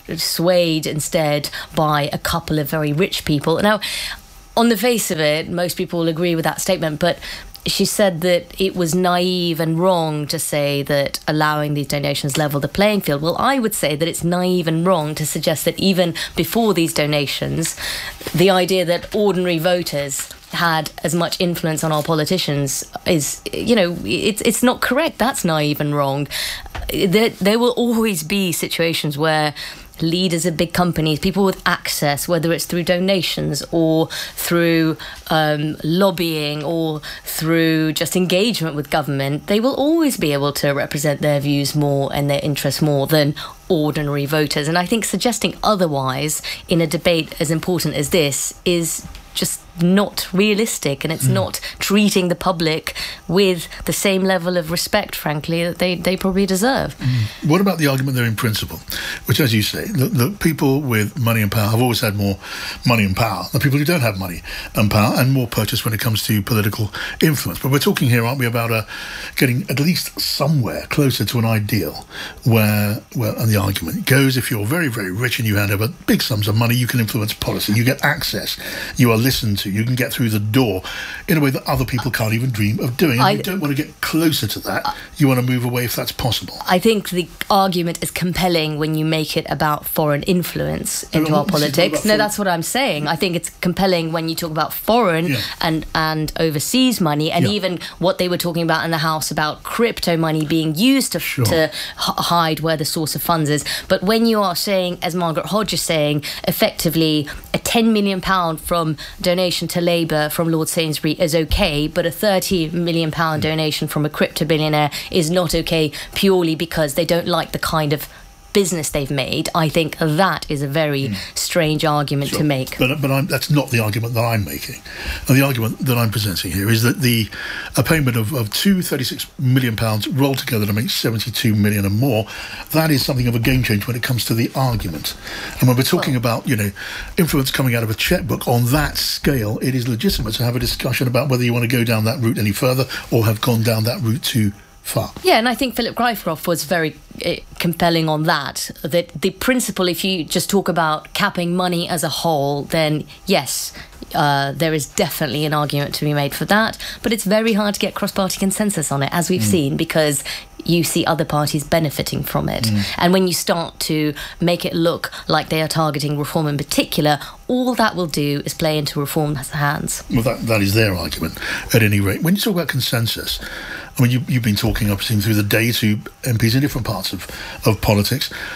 swayed instead by a couple of very rich people. Now, on the face of it, most people will agree with that statement, but she said that it was naive and wrong to say that allowing these donations level the playing field. Well, I would say that it's naive and wrong to suggest that even before these donations, the idea that ordinary voters had as much influence on our politicians is, you know, it's it's not correct. That's naive and wrong. There, there will always be situations where leaders of big companies, people with access, whether it's through donations or through um, lobbying or through just engagement with government, they will always be able to represent their views more and their interests more than ordinary voters. And I think suggesting otherwise in a debate as important as this is just not realistic, and it's mm. not treating the public with the same level of respect, frankly, that they, they probably deserve. Mm. What about the argument there in principle, which, as you say, the, the people with money and power have always had more money and power than people who don't have money and power, and more purchase when it comes to political influence. But we're talking here, aren't we, about uh, getting at least somewhere closer to an ideal where, well, and the argument goes, if you're very, very rich and you hand over big sums of money, you can influence policy, you get access, you are listened to, you can get through the door in a way that other people can't even dream of doing. And I, you don't want to get closer to that. You want to move away if that's possible. I think the argument is compelling when you make it about foreign influence into no, our politics. No, that's what I'm saying. I think it's compelling when you talk about foreign yeah. and, and overseas money, and yeah. even what they were talking about in the House about crypto money being used to, sure. to h- hide where the source of funds is. But when you are saying, as Margaret Hodge is saying, effectively a ten million pounds from donation to Labour from Lord Sainsbury is okay, but a thirty million pounds donation from a crypto billionaire is not okay purely because they don't like the kind of business they've made, I think that is a very mm. strange argument sure. to make. But but I'm, that's not the argument that I'm making. And the argument that I'm presenting here is that the a payment of, of two hundred thirty-six million pounds rolled together to make seventy-two million and more, that is something of a game changer when it comes to the argument. And when we're talking well, about, you know, influence coming out of a checkbook on that scale, it is legitimate to have a discussion about whether you want to go down that route any further or have gone down that route too far. Yeah, and I think Philip Rycroft was very uh, compelling on that. That the principle, if you just talk about capping money as a whole, then yes, uh, there is definitely an argument to be made for that. But it's very hard to get cross-party consensus on it, as we've mm. seen, because you see other parties benefiting from it. Mm. And when you start to make it look like they are targeting reform in particular, all that will do is play into reform's hands. Well, that, that is their argument, at any rate. When you talk about consensus, I mean, you, you've been talking, I've seen through the day to M Ps in different parts of, of politics.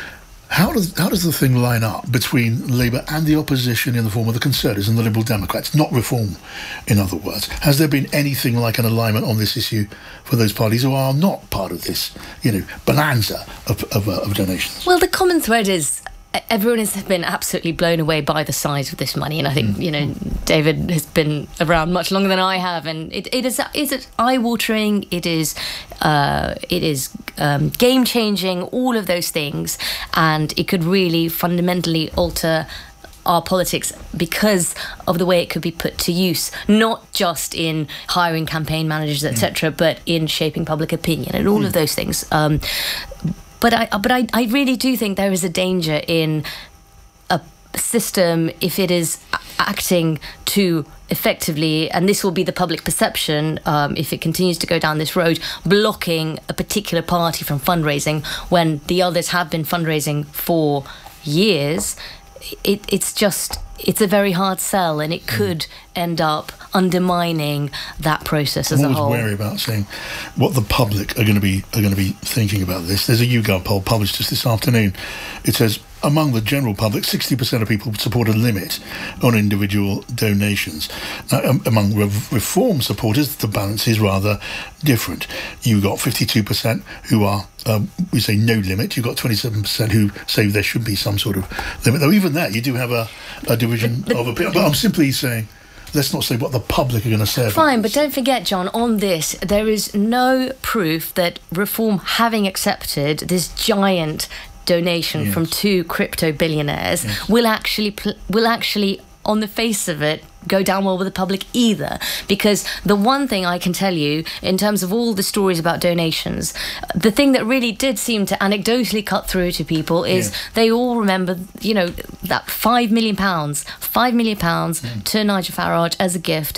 How does how does the thing line up between Labour and the opposition in the form of the Conservatives and the Liberal Democrats? Not reform, in other words. Has there been anything like an alignment on this issue for those parties who are not part of this, you know, bonanza of of, uh, of donations? Well, the common thread is everyone has been absolutely blown away by the size of this money, and I think mm. you know David has been around much longer than I have, and it, it is is it eye-watering. It is uh, it is um, game-changing. All of those things, and it could really fundamentally alter our politics because of the way it could be put to use, not just in hiring campaign managers, et cetera, mm. but in shaping public opinion and all mm. of those things. Um, But I, but I, I really do think there is a danger in a system if it is acting too effectively, and this will be the public perception um, if it continues to go down this road, blocking a particular party from fundraising when the others have been fundraising for years. It, it's just, it's a very hard sell, and it could end up undermining that process as I'm a whole. I'm always wary about saying what the public are going to be are going to be thinking about this. There's a YouGov poll published just this afternoon. It says among the general public, sixty percent of people support a limit on individual donations. Now, um, among re- reform supporters, the balance is rather different. You've got fifty-two percent who are, um, we say no limit. You've got twenty-seven percent who say there should be some sort of limit. Though even there, you do have a, a division but, but, of opinion. But I'm simply saying, let's not say what the public are going to say about Fine, this. But don't forget, John, on this, there is no proof that Reform, having accepted this giant donation yes. from two crypto billionaires, yes. will actually pl- will actually, on the face of it, go down well with the public either. Because the one thing I can tell you, in terms of all the stories about donations, the thing that really did seem to anecdotally cut through to people is yeah. they all remember, you know, that five million pounds, five million pounds mm. to Nigel Farage as a gift